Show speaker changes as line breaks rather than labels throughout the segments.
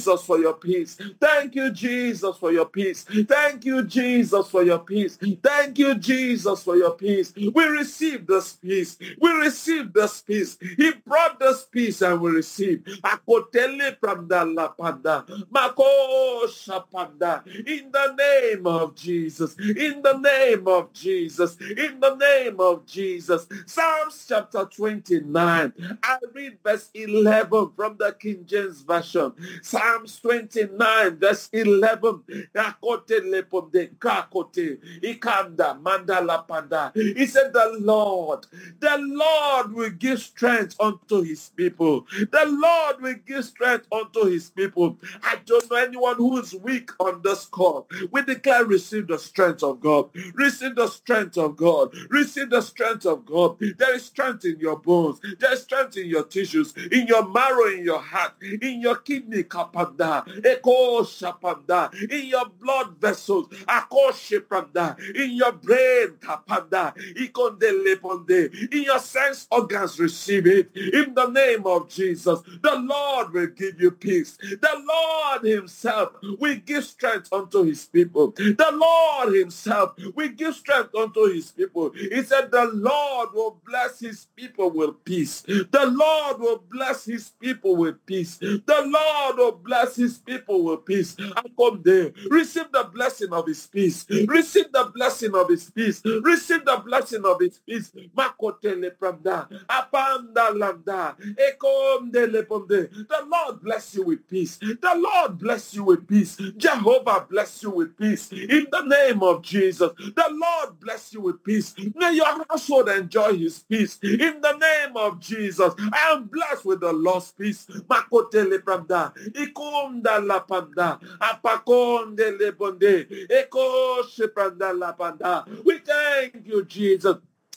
Jesus, for your peace. Thank you, Jesus, for your peace. Thank you, Jesus, for your peace. Thank you, Jesus, for your peace. We receive this peace. We receive this peace. He brought this peace and we receive. Akotele pranda lapanda. Mako shapanda. In the name of Jesus. In the name of Jesus. In the name of Jesus. Psalms chapter 29. I read verse 11 from the King James Version. Psalms 29, verse 11. Kakote leponde, kakote, ikanda, mandala panda. He said, the Lord will give strength unto his people. The Lord will give strength unto his people. I don't know anyone who is weak on this call. We declare, receive the strength of God. Receive the strength of God. Receive the strength of God. There is strength in your bones. There is strength in your tissues, in your marrow, in your heart, in your kidney, kapanda, eko shapanda, in your blood vessels, ako shapanda, in your brain, kapanda, ikonde leponde, in your sense organs, receive it. In the name of Jesus, the Lord will give you peace. The Lord himself will give strength unto his people. The Lord himself will give strength unto his people. He said the Lord will bless his people with peace. The Lord will bless his people with peace. The Lord will bless his people with peace. And come there. Receive the blessing of his peace. Receive the blessing of his peace. Receive the blessing of his peace. Makotele pramda. Apanda landa. Ekomde lepomde. The Lord bless you with peace. The Lord bless you with peace. Jehovah bless you with peace. In the name of Jesus. The Lord bless you with peace. May your household enjoy his peace. In the name of Jesus. I am blessed with the Lord's peace. Makote lepramda. Ikunda lapanda. Apakonde lebonde. Eko shepranda lapanda. We thank you, Jesus.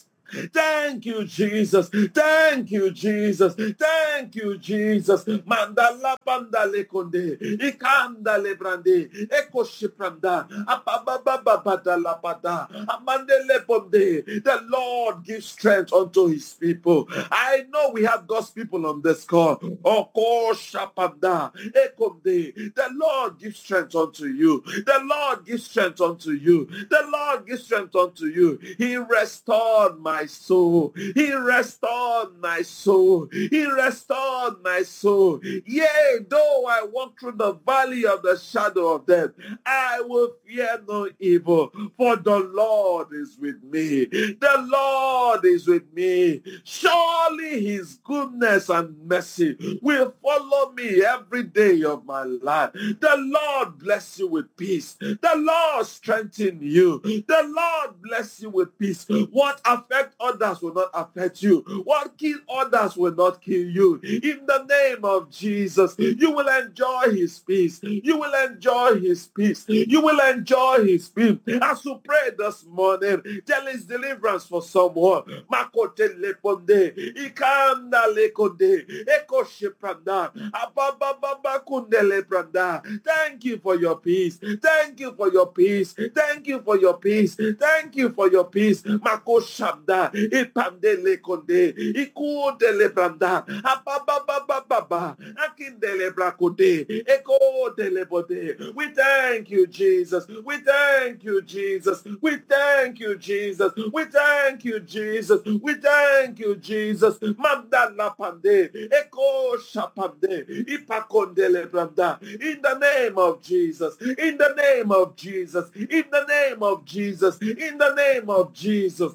Thank you, Jesus. Thank you, Jesus. Thank you, Jesus. Mandala panda lekonde. Ikanda lebrande. Eko shipranda. Apababababada lapada. Amande leponde. The Lord gives strength unto his people. I know we have God's people on this call. Oko shapanda. Ekonde. The Lord gives strength unto you. The Lord gives strength unto you. The Lord gives strength unto you. He restored my soul. He restored my soul. He restored my soul. Yea, though I walk through the valley of the shadow of death, I will fear no evil, for the Lord is with me. The Lord is with me. Surely his goodness and mercy will follow me every day of my life. The Lord bless you with peace. The Lord strengthen you. The Lord bless you with peace. What affect others will not affect you. What kill others will not kill you. In the name of Jesus, you will enjoy his peace. You will enjoy his peace. You will enjoy his peace. As you pray this morning, there is deliverance for someone. Makote leponde, ikanda lekonde, eko shepranda, abababa kunde lepranda. Thank you for your peace. Thank you for your peace. Thank you for your peace. Thank you for your peace. Mako shabda, ipande lekonde, ikude lebranda, abababa, akinde lebrakode, eko de lebode. We thank you, Jesus. We thank you, Jesus. We thank you, Jesus. We thank you, Jesus. We thank you, Jesus. Mandala pande, eko shapande, ipakonde lebranda. In the name of Jesus. In the name of Jesus. In the name of Jesus. In the name of Jesus.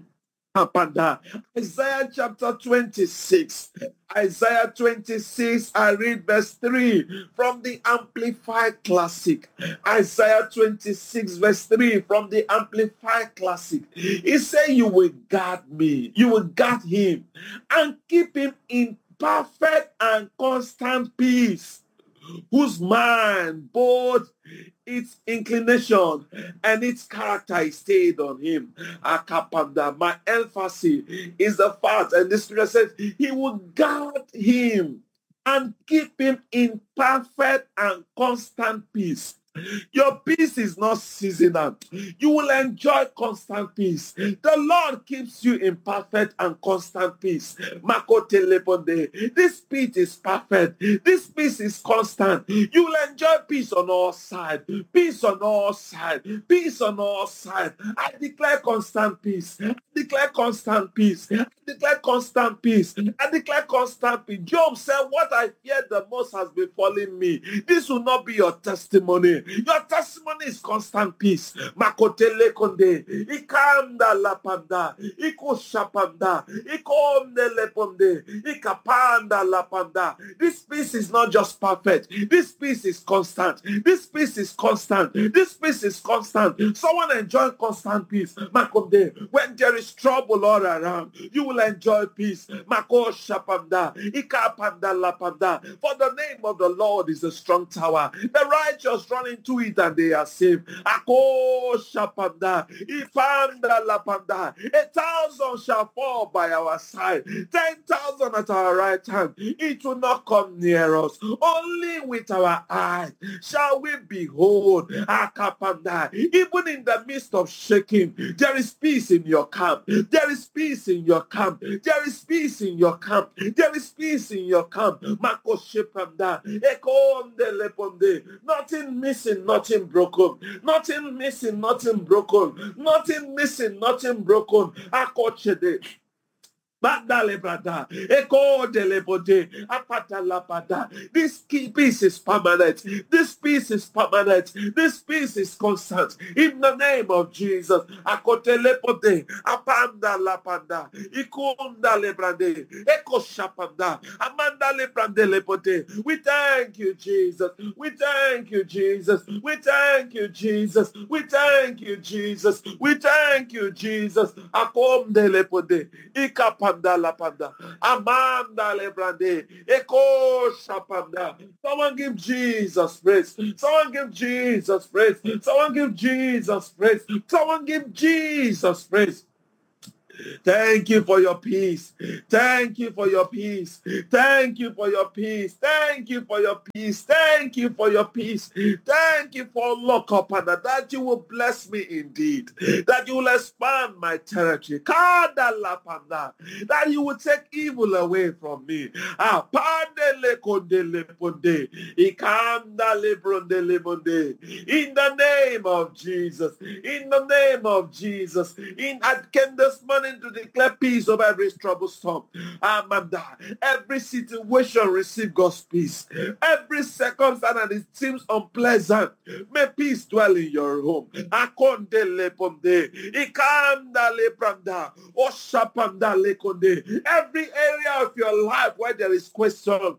Apanda. Isaiah chapter 26. Isaiah 26, I read verse 3 from the Amplified Classic. Isaiah 26 verse 3 from the Amplified Classic. It says, you will guard me. You will guard him and keep him in perfect and constant peace, whose mind, both its inclination and its character is stayed on him. Akapanda. My emphasis is the fact, and the scripture says, he will guard him and keep him in perfect and constant peace. Your peace is not seasonal. You will enjoy constant peace. The Lord keeps you in perfect and constant peace. Makotelebonde. This peace is perfect. This peace is constant. You will enjoy peace on all sides. Peace on all sides. Peace on all sides. I declare constant peace. I declare constant peace. I declare constant peace. I declare constant peace. Job said, what I fear the most has befallen me. This will not be your testimony. Your testimony is constant peace. Makotele konde, ikanda lapanda, iko shapanda, ikomde leponde, ikapanda lapanda. This peace is not just perfect. This peace is constant. This peace is constant. This peace is constant. Someone enjoy constant peace. Makonde, when there is trouble all around, you will enjoy peace. Mako shapanda, ikapanda lapanda. For the name of the Lord is a strong tower. The righteous run into it and they are saved. Ako shapanda, ipanda lapanda. 1,000 shall fall by our side, 10,000 at our right hand. It will not come near us. Only with our eyes shall we behold. Akapanda. Even in the midst of shaking, there is peace in your camp. There is peace in your camp. There is peace in your camp. There is peace in your camp. Mako shepanda. Nothing missing, nothing broken. Nothing missing, nothing broken. Nothing missing, nothing broken. Akochede. Echo delebode, apatalapada. This peace is permanent. This peace is permanent. This peace is constant. In the name of Jesus. Akotelepode, apanda lapanda, ikunda lebrande, echo shapanda, amanda lebrande lepode. We thank you, Jesus. We thank you, Jesus. We thank you, Jesus. We thank you, Jesus. We thank you, Jesus. Akomde lepode, ikapa. Lapanda, Amanda Lebrande, Echo Shapanda. Someone give Jesus praise. Someone give Jesus praise. Someone give Jesus praise. Someone give Jesus praise. Thank you for your peace. Thank you for your peace. Thank you for your peace. Thank you for your peace. Thank you for your peace. Thank you for lock up and that you will bless me indeed. That you will expand my territory. That you will take evil away from me. In the name of Jesus. In the name of Jesus. I came this morning to declare peace over every troublesome. Every situation receive God's peace. Every circumstance that it seems unpleasant, may peace dwell in your home. Every area of your life where there is question,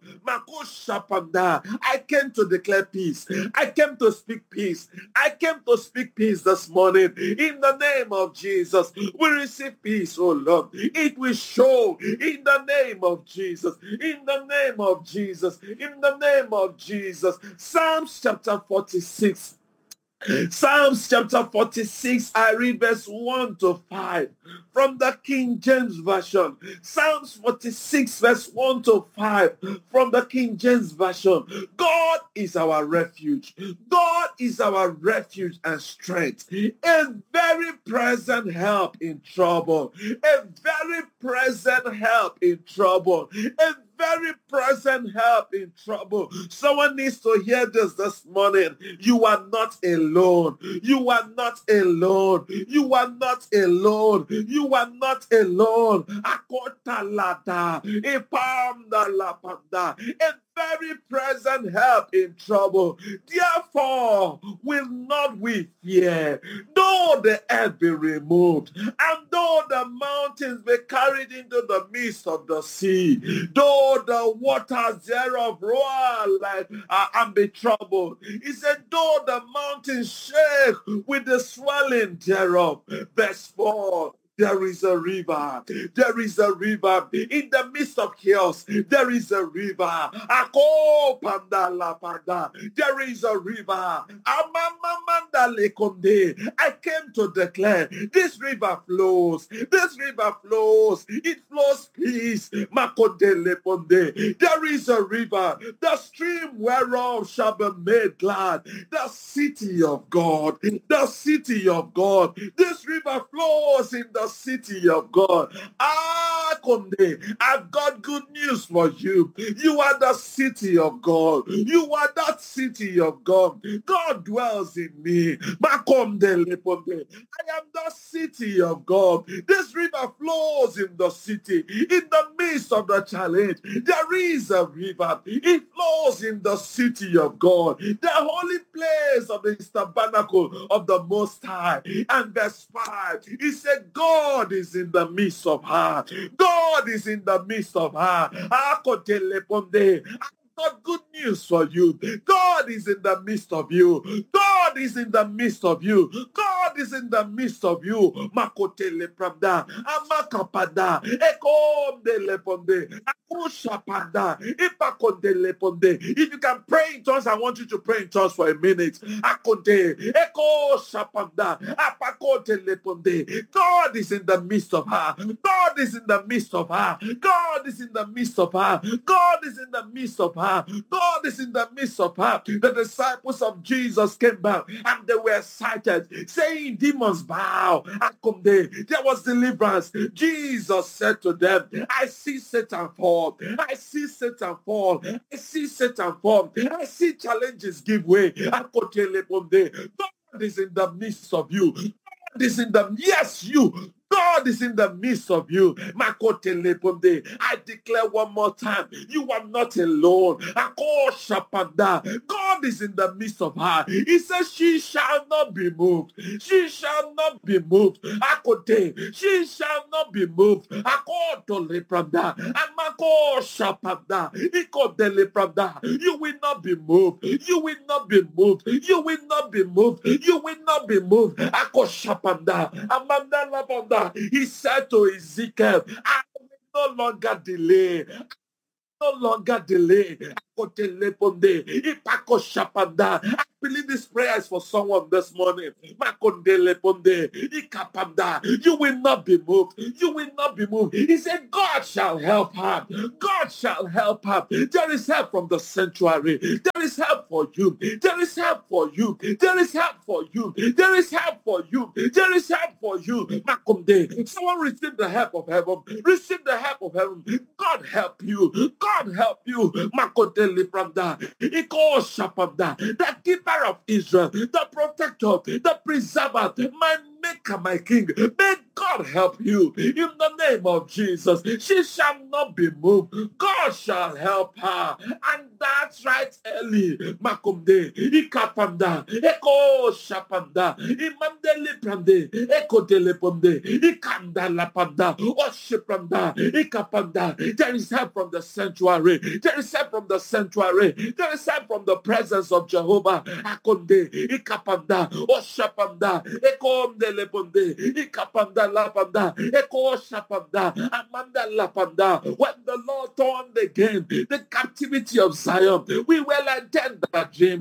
I came to declare peace. I came to speak peace. I came to speak peace this morning. In the name of Jesus, we receive peace, oh Lord. It will show in the name of Jesus. In the name of Jesus. In the name of Jesus. Psalms chapter 46. Psalms chapter 46, I read verse 1 to 5 from the King James Version. Psalms 46, verse 1 to 5 from the King James Version. God is our refuge. God is our refuge and strength. A very present help in trouble. A very present help in trouble. A very present help in trouble. Someone needs to hear this morning. You are not alone. You are not alone. You are not alone. You are not alone. Akotalada, ipamda lapanda, a very present help in trouble. Therefore, will not we fear, though the earth be removed, and though the mountains be carried into the midst of the sea, though the waters thereof roar like and be troubled. He said, though the mountains shake with the swelling thereof. Verse 4. There is a river. There is a river. In the midst of chaos, there is a river. Ako panda la panda. There is a river. I came to declare this river flows. This river flows. It flows peace. There is a river, the stream whereof shall be made glad. The city of God. The city of God. This river flows in the city of God. Konde, I've got good news for you. You are the city of God. You are that city of God. God dwells in me. Makonde leponde. I am the city of God. This river flows in the city. In the midst of the challenge, there is a river. It flows in the city of God. The holy place of the tabernacle of the Most High. And verse 5, he said, God is in the midst of her. God is in the midst of her. Got good news for you. God is in the midst of you. God is in the midst of you. God is in the midst of you. Makote lepramda, amakapada, ekomde leponde, akushapada, ipakonde leponde. If you can pray in tongues, I want you to pray in tongues for a minute. Akonde, eko shapanda, apakote leponde. God is in the midst of her. God is in the midst of her. God is in the midst of her. God is in the midst of her. God is in the midst of her. The disciples of Jesus came back and they were excited, saying, demons bow. There was deliverance. Jesus said to them, I see Satan fall. I see Satan fall. I see Satan fall. I see challenges give way. God is in the midst of you. God is in the, yes, you. God is in the midst of you. I declare one more time, you are not alone. God is in the midst of her. He says she shall not be moved. She shall not be moved. She shall not be moved. You will not be moved. You will not be moved. You will not be moved. You will not be moved. He said to Ezekiel, I will no longer delay. No longer delay. I believe this prayer is for someone this morning. You will not be moved. You will not be moved. He said, God shall help her. God shall help her. There is help from the sanctuary. There is help for you. There is help for you. There is help for you. There is help for you. There is help for you. Someone receive the help of heaven. Receive the help of heaven. God help you. God help you. The keeper of Israel, the protector, the preserver, my maker, my king. May God help you in the name of Jesus. She shall not be moved. God shall help her. And that's right, Eli. Makumde, Ikapanda, Eko Shapanda, Imandele Prande, Eko Teleponde, Ikanda Lapanda, Oshipanda, Ikapanda. There is help from the sanctuary. There is help from the sanctuary. There is help from the presence of Jehovah. Akonde, Ikapanda, Oshapanda, Eko Teleponde, Ikapanda Lapanda, Eko Shapanda, Amanda Lapanda. When the Lord turned again the captivity of Zion, we were like them that dream.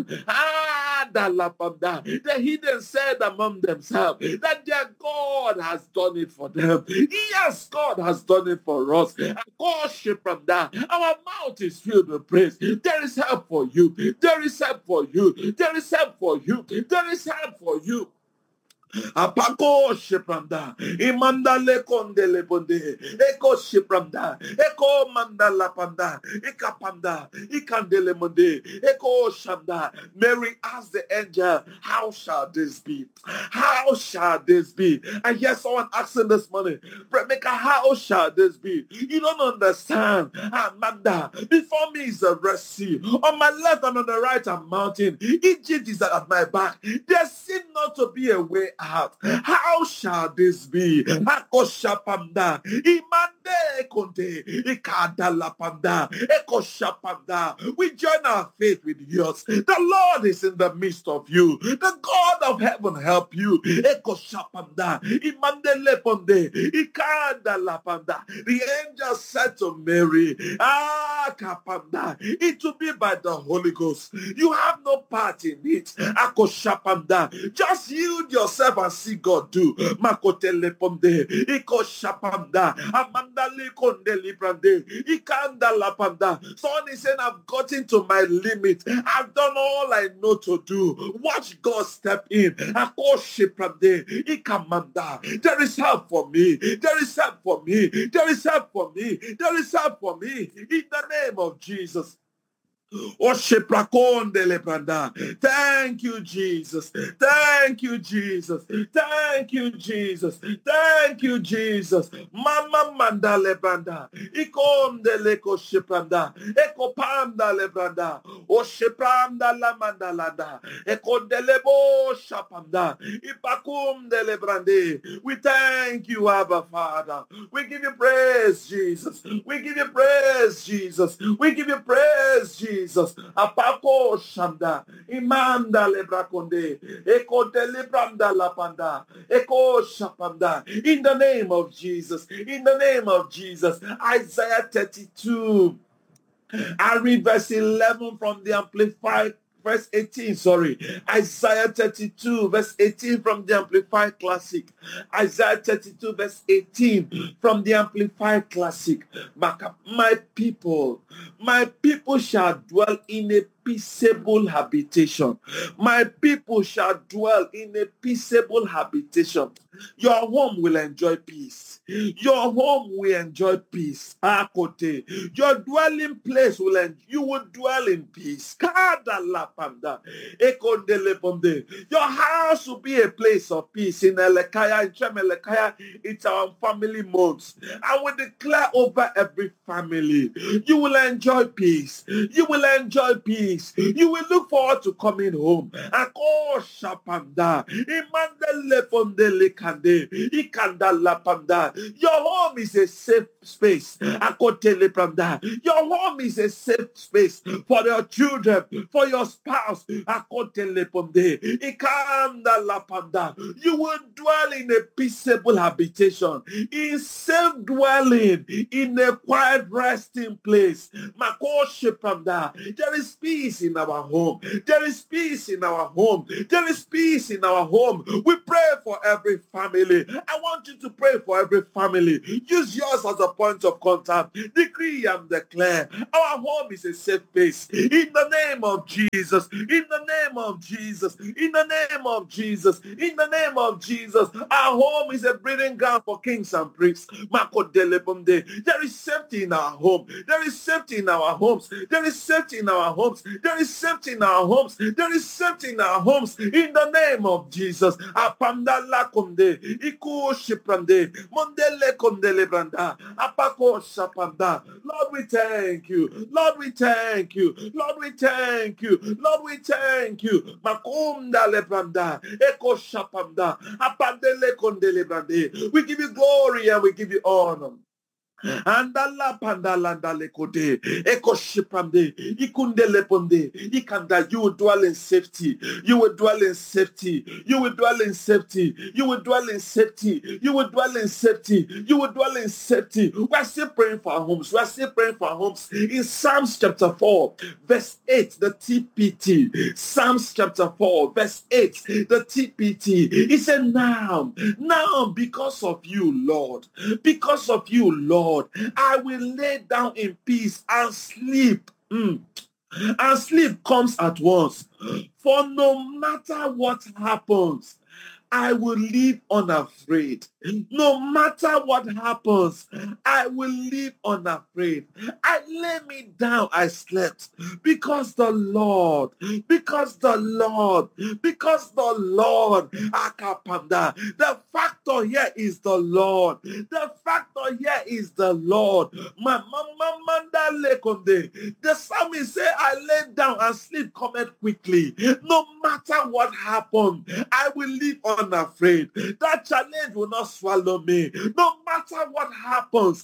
The hidden said among themselves that their God has done it for them. Yes, God has done it for us. Our mouth is filled with praise. There is help for you. There is help for you. There is help for you. There is help for you. Apako shipranda, imanda le konde le bonde, eko shipranda, eko manda la panda, ikapanda, ikandele monde, eko shanda. Mary asked the angel, how shall this be? How shall this be? I hear someone asking this morning, Rebecca, how shall this be? You don't understand. Amanda, before me is the Red Sea. On my left and on the right a mountain. Egypt is at my back. There seems not to be a way out. How shall this be? Akoshapamda. Imanda Monde konde. Ikada lapanda. Eko shapanda. We join our faith with yours. The Lord is in the midst of you. The God of heaven help you. Eko shapanda. Imandele ponde. Ikada lapanda. The angel said to Mary, kapanda. It will be by the Holy Ghost. You have no part in it. Ako shapanda. Just yield yourself and see God do. Makotele ponde. Iko shapanda. Amanda likonde librande. Ikanda lapanda. Someone is saying, I've gotten to my limit. I've done all I know to do. Watch God step in. Ako shiprande. Ikamanda. There is help for me. There is help for me. There is help for me. There is help for me. In the name of Jesus. Thank you, Jesus. Thank you, Jesus. Thank you, Jesus. Thank you, Jesus. Mama manda lebranda. Ikom de leko shepranda. Eko panda lebranda. O shepranda la mandalada. Eko delebo shapanda. Ipakum de lebrande. We thank you, Abba Father. We give you praise, Jesus. We give you praise, Jesus. We give you praise, Jesus. Apako shanda. Imanda lebrakonde. Eko delebranda lapanda. Eko shapanda. In the name of Jesus. In the name of Jesus. Isaiah 32. I read verse 11 from the Amplified, verse 18, sorry. Isaiah 32, verse 18 from the Amplified Classic. Isaiah 32, verse 18 from the Amplified Classic. My people shall dwell in a peaceable habitation. My people shall dwell in a peaceable habitation. Your home will enjoy peace. Your home will enjoy peace. Akote. Your dwelling place you will dwell in peace. Your house will be a place of peace. In Elekaya, in Tremelekaya, it's our family modes. I will declare over every family, you will enjoy peace. You will enjoy peace. You will look forward to coming home. Ako shapanda. Imandele pondele kande. Ikanda lapanda. Your home is a safe space. Akotele panda. Your home is a safe space for your children, for your spouse. Akotele ponde. Ikanda lapanda. You will dwell in a peaceable habitation, in safe dwelling, in a quiet resting place. There is peace in our home. There is peace in our home. There is peace in our home. We pray for every family. I want you to pray for every family. Use yours as a point of contact. Decree and declare. Our home is a safe place. In the name of Jesus. In the name of Jesus. In the name of Jesus. In the name of Jesus. Our home is a breeding ground for kings and priests. There is safety in our home. There is safety in our homes. There is safety in our homes. There is safety in our homes. There is safety in our homes. In the name of Jesus. Apandala konde. Iku shiprande. Mondele kondele branda. Apako shapanda. Lord, we thank you. Lord, we thank you. Lord, we thank you. Lord, we thank you. Makunda lebranda. Eko shapanda. Apandele kondele brande. We give you glory and we give you honor. Andala pandalanda lekode, eko shipramde, ikunde leponde, ikanda. You will dwell in safety. You will dwell in safety. You will dwell in safety. You will dwell in safety. You will dwell in safety. You will dwell in safety. We are still praying for our homes. We are still praying for our homes. In Psalms chapter 4, verse 8, the TPT. Psalms chapter 4, verse 8, the TPT. It said, now, because of you, Lord, Lord, I will lay down in peace and sleep. And sleep comes at once. For no matter what happens, I will live unafraid. No matter what happens, I will live unafraid. I lay me down, I slept, because the Lord, Akapanda, the fact factor here is the Lord. The factor here is the Lord. The psalmist say, I lay down and sleep cometh quickly. No matter what happened, I will live unafraid. That challenge will not swallow me. No matter what happens,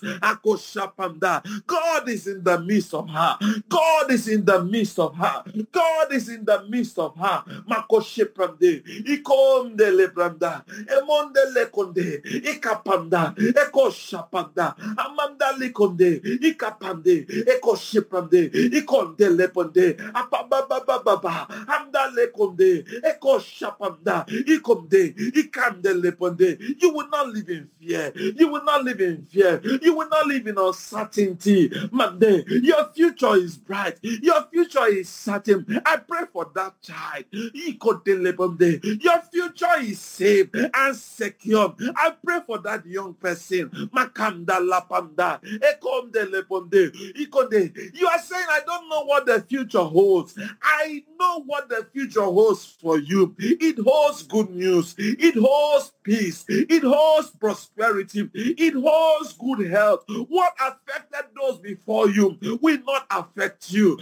God is in the midst of her. God is in the midst of her. God is in the midst of her. Makosheprande, ikonde lebranda, emonde lekonde, ikapanda, ekoshapanda, amanda likonde, ikapande, ekosheprande, ikonde leponde, apababababa, amda lekonde, ekoshapanda, ikonde, ikande leponde. You will not live in fear. You will not live in fear. You will not live in uncertainty. Monday, your future is bright. Your future is certain. I pray for that child. Your future is safe and secure. I pray for that young person. Makanda lapanda. You are saying, I don't know what the future holds. I know what the future holds for you. It holds good news. It holds peace. It holds prosperity. It holds good health. What affected those before you will not affect you.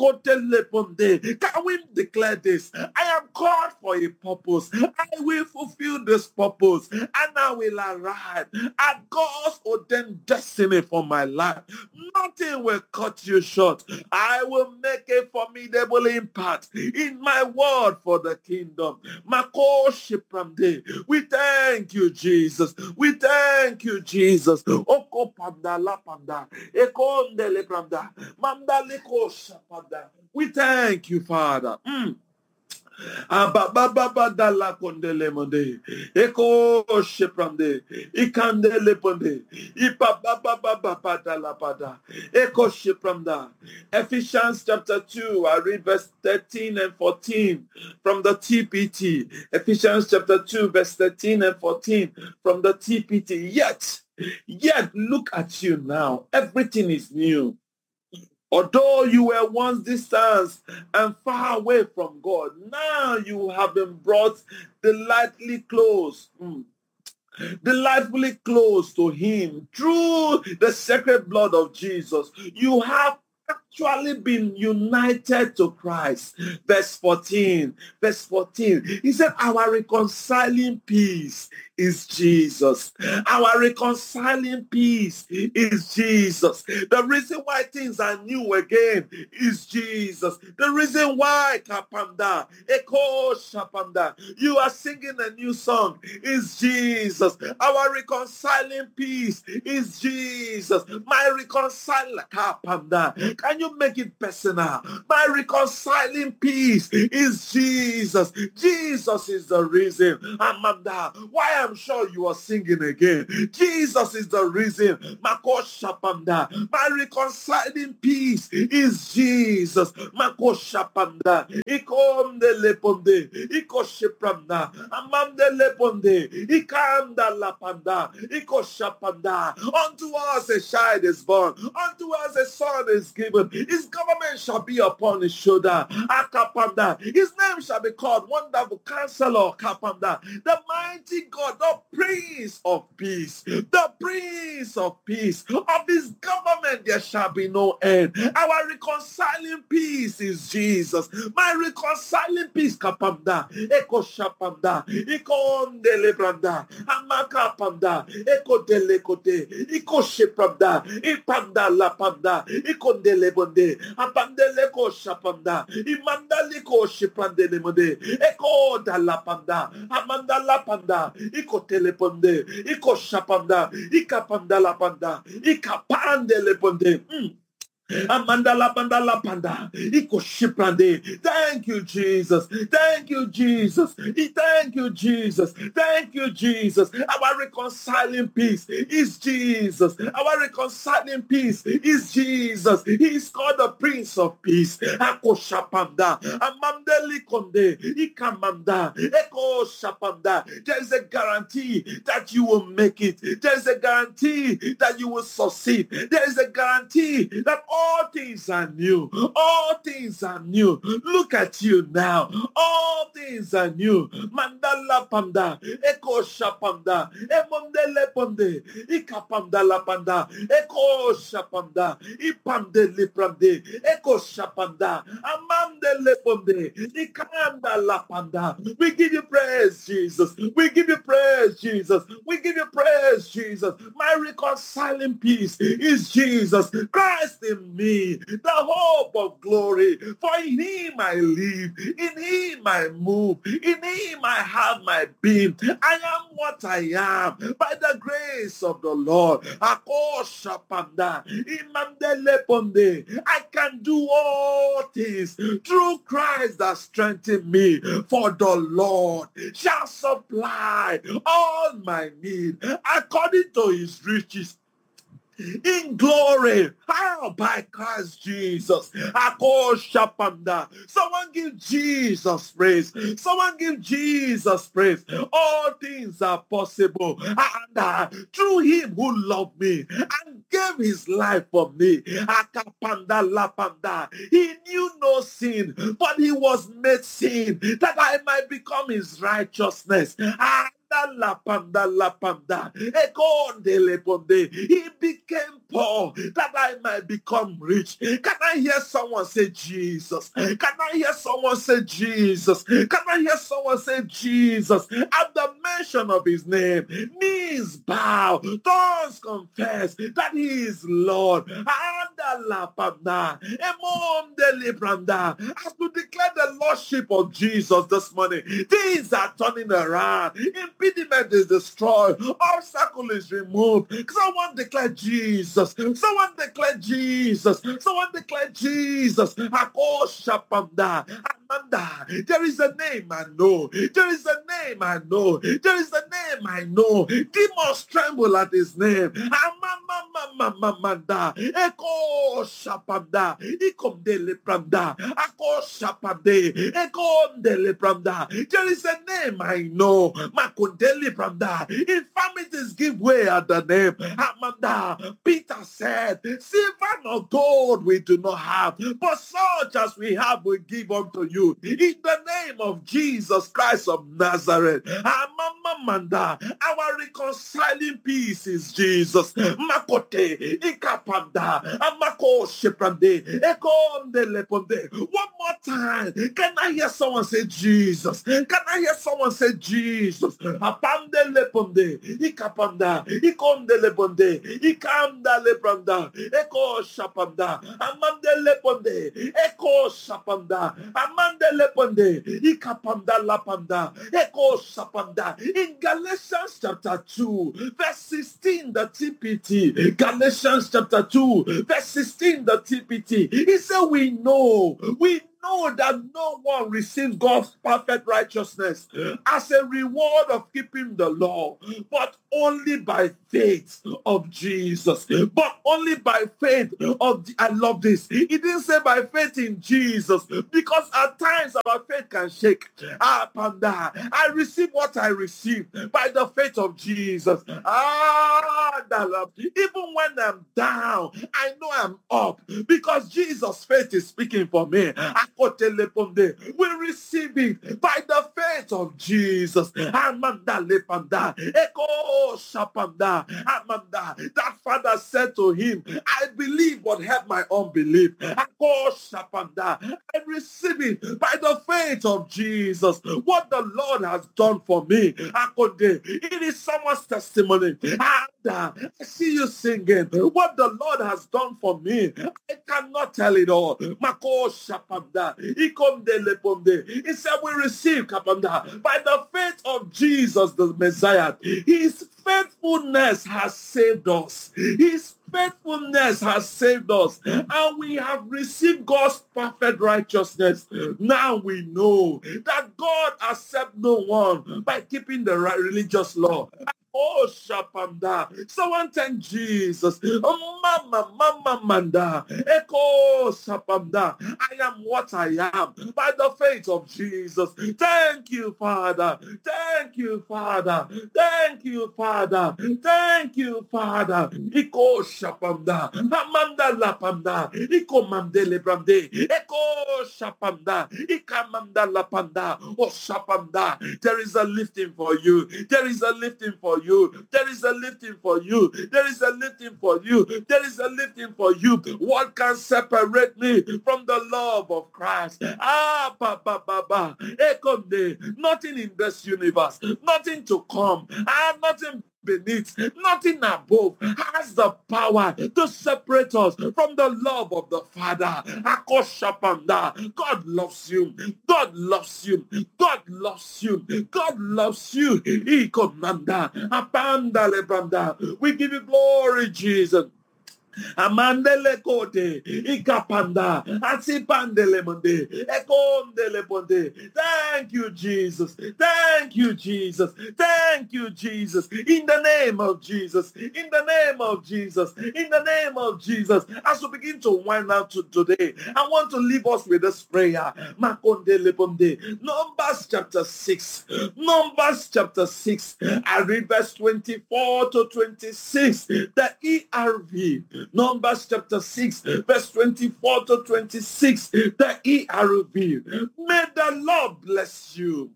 Can we declare this? I am called for a purpose. I will fulfill this purpose and I will arrive at God's ordained destiny for my life. Nothing will cut you short. I will make a formidable impact in my word for the kingdom. We thank you, Jesus. We thank you, Jesus. We thank you, Father. Ababababadala kondele monde. Eko sheprande. Ikandele ponde. Ipababababadala pada. Eko shepramda. Ephesians chapter 2, I read verse 13 and 14 from the TPT. Ephesians chapter 2, verse 13 and 14 from the TPT. Yet, look at you now. Everything is new. Although you were once distant and far away from God, now you have been brought delightfully close to Him through the sacred blood of Jesus. You have actually been united to Christ. Verse 14. He said, our reconciling peace is Jesus. Our reconciling peace is Jesus. The reason why things are new again is Jesus. The reason why Kapanda, Eko Shapanda, you are singing a new song is Jesus. Our reconciling peace is Jesus. My reconciling Kapanda. Can you make it personal? My reconciling peace is Jesus. Jesus is the reason. Amanda, why I'm sure you are singing again. Jesus is the reason. Makoshapanda. My reconciling peace is Jesus. Makoshapanda. Ikomde leponde. Ikoshepramda. Amamde leponde. Ikanda lapanda. Ikoshapanda. Unto us a child is born. Unto us a son is given. His government shall be upon his shoulder. Akapanda. His name shall be called Wonderful Counselor. Kapanda. The mighty God, the Prince of Peace. The Prince of Peace. Of his government there shall be no end. Our reconciling peace is Jesus. My reconciling peace. Kapanda. Eko shapanda. Iko ondelebranda. Amakapanda. Eko delekote. Iko shepanda. Ipanda lapanda. Iko delebonde. Apandele ko shapanda. Imandaliko shipandele monde. Eko dalapanda. Amanda lapanda. Iko teleponde. Iko shapanda. Ikapanda lapanda. Ikapande leponde. Amanda la panda la panda. Iko shiprande. Thank you, Jesus. Thank you, Jesus. Thank you, Jesus. Thank you, Jesus. Our reconciling peace is Jesus. Our reconciling peace is Jesus. He is called the Prince of Peace. Ako shapanda. Amandeli konde. Ikamanda. Eko shapanda. There is a guarantee that you will make it. There is a guarantee that you will succeed. There is a guarantee that All things are new. All things are new. Look at you now. All things are new. Mandala panda. Eko shapanda. Emondele ponde. Ikapanda la panda. Eko shapanda. Ipande liprande. Eko shapanda. Amande leponde. Ikanda la panda. We give you praise, Jesus. We give you praise, Jesus. We give you praise, Jesus. My reconciling peace is Jesus Christ in me, the hope of glory. For in him I live, in him I move, in him I have my being. I am what I am by the grace of the Lord. Akoshapanda, imandeleponde. I can do all things through Christ that strengthens me. For the Lord shall supply all my need according to his riches in glory. How? By Christ Jesus. Akoshapanda. Someone give Jesus praise. Someone give Jesus praise. All things are possible. And through him who loved me and gave his life for me. Akapanda lapanda. He knew no sin, but he was made sin that I might become his righteousness. La panda, la panda. He became poor that I might become rich. Can I hear someone say Jesus? Can I hear someone say Jesus? Can I hear someone say Jesus? At the mention of his name, knees bow, tongues confess that he is Lord. La panda. As we declare the Lordship of Jesus this morning, things are turning around. Impediment is destroyed. Obstacle is removed. Someone declare Jesus. Someone declare Jesus. Someone declare Jesus. Akoshapanda. Amanda. There is a name I know. There is a name I know. There is a name I know. Demons tremble at his name. Amamamamamamanda. Eko shapanda. Ikomde lepranda. Ako shapande. Ekonde lepranda. There is a name I know. Makondele pranda. Infirmities give way at the name. Amanda. Peter said, silver nor gold we do not have, but such as we have we give unto you. In the name of Jesus Christ of Nazareth. Amamamanda. Our reconciling peace is Jesus. Makote. Ikapanda. Amako sheprande. Ekonde leponde. One more time. Can I hear someone say Jesus? Can I hear someone say Jesus? Apande leponde. Ikapanda. Ikonde leponde. Ikamda lepranda. Eko shapanda. Amande leponde. Eko shapanda. Amande leponde. Ikapanda lapanda. Eko shapanda. In Galatians chapter 2, verse 16, the TPT. Galatians chapter 2, verse 16, the TPT. He said, we know that no one receives God's perfect righteousness as a reward of keeping the law, but only by faith of Jesus. But only by faith I love this. He didn't say by faith in Jesus, because at times our faith can shake. Panda. I receive what I received by the faith of Jesus. Even when I'm down, I know I'm up because Jesus' faith is speaking for me. We receive it by the faith of Jesus. Amanda lepanda. Eko shapanda. Amanda. That father said to him, I believe, but help my unbelief. Eko shapanda. I receive it by the faith of Jesus. What the Lord has done for me. It is someone's testimony. I see you singing. What the Lord has done for me, I cannot tell it all. Mako shapanda. He said we receive kapanda by the faith of Jesus the Messiah. His faithfulness has saved us. His faithfulness has saved us, and we have received God's perfect righteousness. Now we know that God accepts no one by keeping the religious law. Oh, Shapanda. Someone thank Jesus. Oh, Mama Manda. Echo Shapanda. I am what I am by the faith of Jesus. Thank you, Father. Thank you, Father. Thank you, Father. Thank you, Father. Iko Shapanda. Amanda Lapanda. Iko Mandele Brande. Eko Shapanda. Ikamanda Lapanda. Oh Shapanda. There is a lifting for you. There is a lifting for you. There is a lifting for you. There is a lifting for you. There is a lifting for you. What can separate me from the love of Christ? Ah, Papa, Baba. Ekonde. Nothing in this universe. Nothing to come. Ah, nothing beneath, nothing above has the power to separate us from the love of the Father. Akoshapanda. God loves you. God loves you. God loves you. God loves you. Ikomanda. Apanda lebranda. We give you glory, Jesus. Amandele kote, ikapanda, asipandele monde, ekondele bonde. Thank you, Jesus. Thank you, Jesus. Thank you, Jesus. In the name of Jesus. In the name of Jesus. In the name of Jesus. As we begin to wind out to today, I want to leave us with this prayer. Makondele bonde. Numbers chapter 6. Numbers chapter 6. I read verse 24 to 26. The ERV. Numbers chapter 6, verse 24 to 26, the ERV. May the Lord bless you.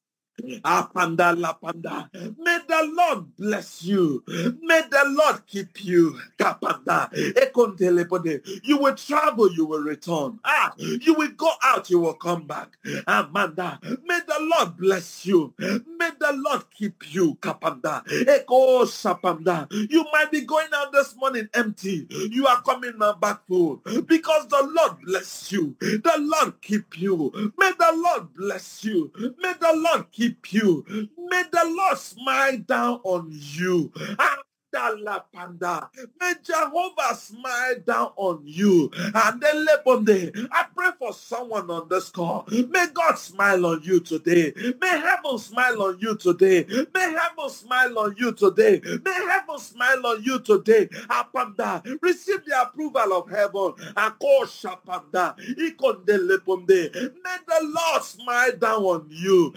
Apanda lapanda. May the Lord bless you. May the Lord keep you. Kapanda. Ekontelepode. You will travel, you will return. You will go out, you will come back. Amanda. May the Lord bless you. May the Lord keep you. Kapanda. Eko sapanda. You might be going out this morning empty. You are coming back full because the Lord bless you. The Lord keep you. May the Lord bless you. May the Lord keep you. May the Lord smile down on you. May Jehovah smile down on you. And then I pray for someone on this call. May God smile on you today. May heaven smile on you today. May heaven smile on you today. May heaven smile on you today. Apanda. Receive the approval of heaven. Akoshapanda. May the Lord smile down on you.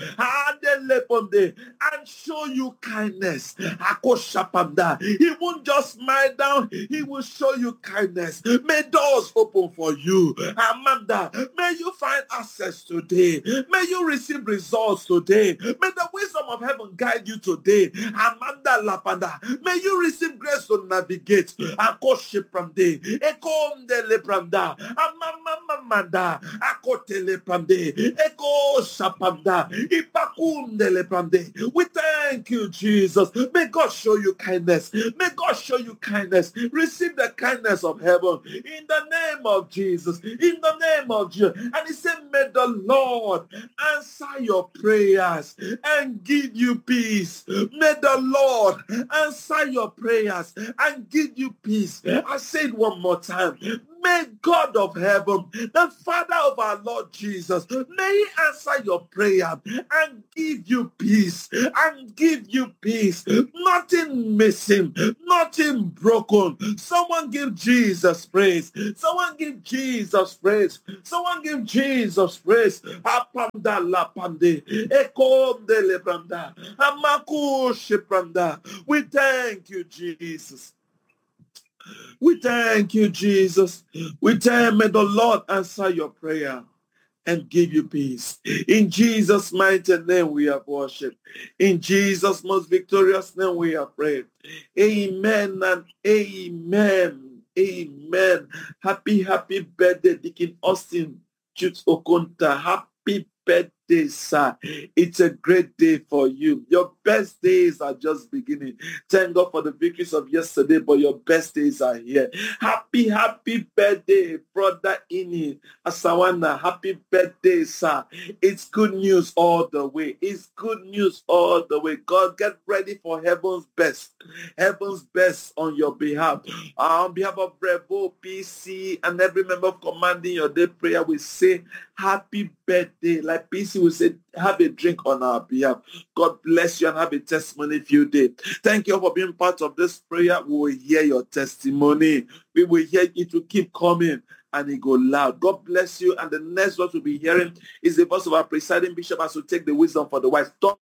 And show you kindness. Akoshapanda. He won't just smile down, he will show you kindness. May doors open for you. Amanda, may you find access today. May you receive results today. May the wisdom of heaven guide you today. Amanda Lapanda, may you receive grace to navigate. Akoshipramde, Ekonde Lepranda, Amamamamanda, Akote Leprande, Eko Shapanda, Ipakunde Leprande. We thank you, Jesus. May God show you kindness. May God show you kindness. Receive the kindness of heaven in the name of Jesus. In the name of Jesus. And he said, may the Lord answer your prayers and give you peace. May the Lord answer your prayers and give you peace. I say it one more time. May God of heaven, the Father of our Lord Jesus, may he answer your prayer and give you peace, and give you peace. Nothing missing, nothing broken. Someone give Jesus praise. Someone give Jesus praise. Someone give Jesus praise. Apanda lapande, ekonde lebranda, amaku shipranda. We thank you, Jesus. We thank you, Jesus. We thank, may the Lord answer your prayer and give you peace. In Jesus' mighty name we have worshipped. In Jesus' most victorious name we have prayed. Amen and amen. Amen. Happy birthday, Deacon Austin Chutes Okonta. Happy birthday, sir. It's a great day for you. Your best days are just beginning. Thank God for the victories of yesterday, but your best days are here. Happy birthday, Brother Ini Asawana. Happy birthday, sir. It's good news all the way. It's good news all the way. God, get ready for heaven's best. Heaven's best on your behalf. On behalf of Brevo, PC, and every member of Commanding Your Day Prayer, we say happy birthday. Like PC will say, have a drink on our behalf. God bless you and have a testimony few days. Thank you for being part of this prayer. We will hear your testimony. We will hear it will keep coming and it go loud. God bless you. And the next voice we'll be hearing is the voice of our presiding bishop as we take the wisdom for the wise.